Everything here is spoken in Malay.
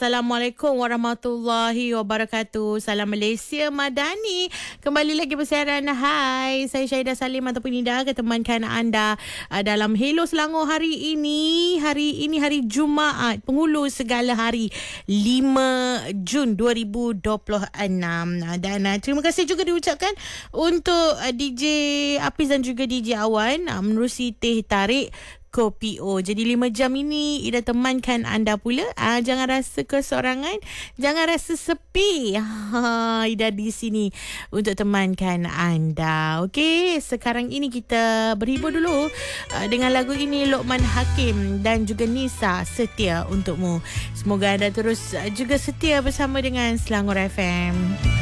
Assalamualaikum warahmatullahi wabarakatuh. Salam Malaysia Madani. Kembali lagi bersiaran. Hai, saya Syahidah Salim ataupun Nida akan temankan anda dalam Hello Selangor hari ini. Hari ini hari Jumaat, penghulu segala hari 5 Jun 2026. Dan terima kasih juga diucapkan untuk DJ Hafiz dan juga DJ Awan menerusi Teh Tarik Kopi O. Jadi 5 jam ini Ida temankan anda pula. Jangan rasa kesorangan, jangan rasa sepi. Ida di sini untuk temankan anda. Okey, sekarang ini kita berhibur dulu dengan lagu ini, Lokman Hakim dan juga Nisa, Setia Untukmu. Semoga anda terus juga setia bersama dengan Selangor FM.